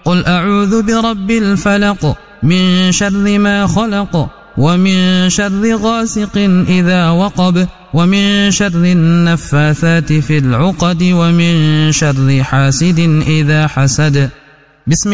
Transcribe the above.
قل أعوذ برب الفلق من شر ما خلق ومن شر غاسق إذا وقب ومن شر النفاثات في العقد ومن شر حاسد إذا حسد. بسم